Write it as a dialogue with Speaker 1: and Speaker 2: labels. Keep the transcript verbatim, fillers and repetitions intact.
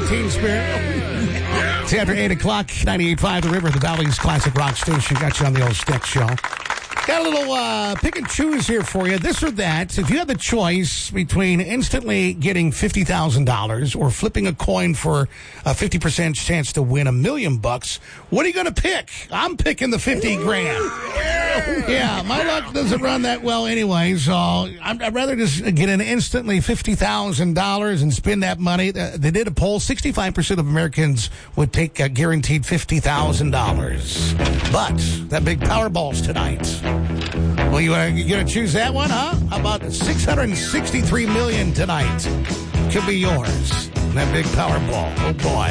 Speaker 1: Teen Spirit. It's after eight o'clock, ninety-eight point five The River, the Valley's classic rock station. Got you on the old stick show. Got a little uh, pick and choose here for you. This or that. If you had the choice between instantly getting fifty thousand dollars or flipping a coin for a fifty percent chance to win a million bucks, what are you going to pick? I'm picking the fifty grand. Yeah, my luck doesn't run that well anyway, so I'd rather just get an instantly fifty thousand dollars and spend that money. They did a poll. sixty-five percent of Americans would take a guaranteed fifty thousand dollars. But that big Powerball's tonight. Well, you uh, you gonna choose that one, huh? How about six hundred sixty-three million dollars tonight? Could be yours. That big Powerball. Oh, boy.